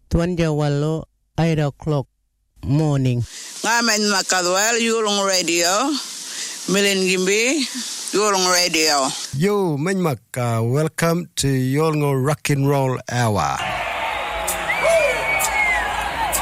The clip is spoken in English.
Twanjawalo 8 o'clock morning. Ngamen Makadwell, Yulong Radio, Milingimbi, Yulong Radio. Yo, Menmaka, welcome to Yolngo Rock and Roll Hour.